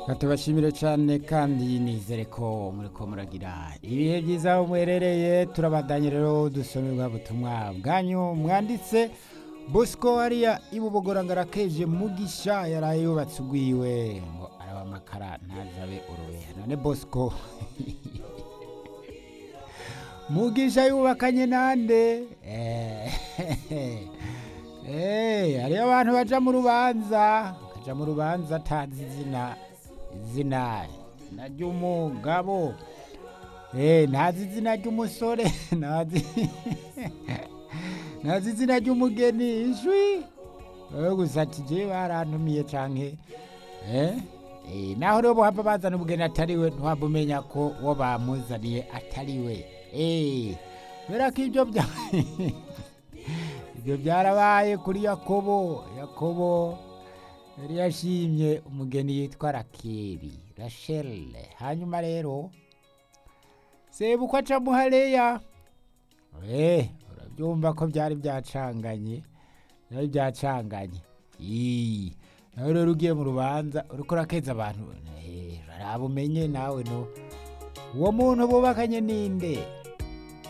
tubashimire cyane kandi nizere ko muriko muragira ibihe byiza aho muherereye. turabandanye rero dusomerwa butumwa bwanyu mwanditse. Bosco hariya ibubogora ngarakeje mugisha yaraye yubatse ugwiwe ngo araba amakara ntazabe urubeya. none Bosco mugisha yubakanye nande? hariyo abantu baja mu rubanza atazi izina ry'umugabo, ntazi izina ry'umusore, ntazi izina ry'umugeni. ishwi gusa ati je barantumiye canke naho rero bohava bazana umugeni atariwe ntiwaba umenya ko uwo bamuzaniye atariwe. kubera ko ibyo byarabaye kuri Yakobo yari yashimye umugeni yitwa Rachel. hanyuma rero sebukwe aca muha Leya. urabyumva ko byari byacanganye. nawe rero ugiye mu rubanza uriko urakeza abantu, raba umenye nawe no uwo muntu bubakanye ninde.